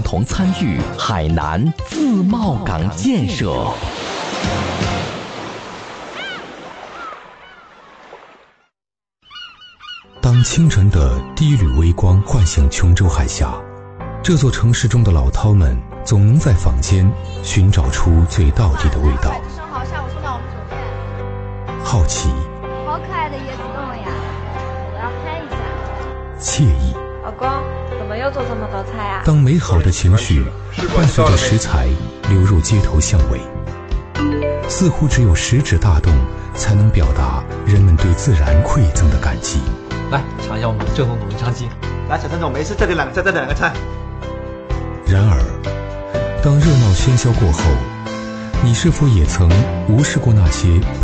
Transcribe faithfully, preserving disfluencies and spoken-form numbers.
同参与海南自贸港建设。 当清晨的第一缕微光唤醒琼州海峡，这座城市中的老饕们总能在坊间寻找出最道地的味道。 生蚝下午送到我们酒店。 好奇， 好可爱的椰子冻呀！我要拍一下。 惬意， 老公，怎么又做这么多菜啊？ 当美好的情绪伴随着食材流入街头巷尾，似乎只有食指大动，才能表达人们对自然馈赠的感激。 来尝一下我们正宗的文昌鸡。 来，小陈总，没事，再点两个，再再点两个菜。 然而，当热闹喧嚣过后，你是否也曾无视过那些